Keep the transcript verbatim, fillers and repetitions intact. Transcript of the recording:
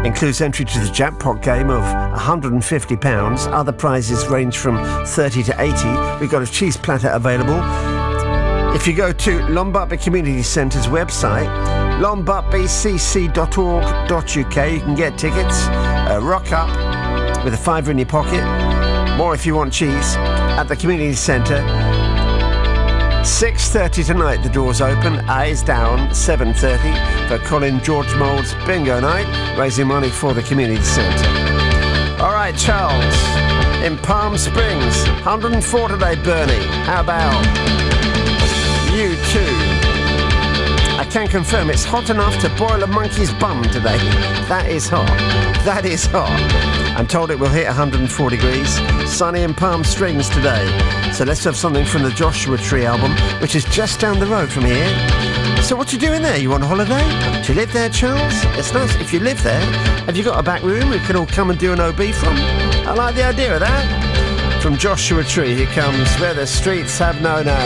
Includes entry to the jackpot game of one hundred and fifty pounds. Other prizes range from thirty to eighty. We've got a cheese platter available. If you go to Lonbartby Community Centre's website, lonbartby c c dot org dot u k, you can get tickets. Uh, rock up with a fiver in your pocket. More if you want cheese at the Community Centre. six thirty tonight, the doors open. Eyes down, seven thirty for Colin George Mould's Bingo Night, raising money for the Community Centre. All right, Charles, in Palm Springs, one hundred and four today, Bernie. How about you too? I can confirm it's hot enough to boil a monkey's bum today. That is hot. That is hot. I'm told it will hit one hundred and four degrees. Sunny in Palm Springs today. So let's have something from the Joshua Tree album, which is just down the road from here. So what you doing there? You on holiday? Do you live there, Charles? It's nice. If you live there, have you got a back room we can all come and do an O B from? I like the idea of that. From Joshua Tree, here comes Where the Streets Have No Name.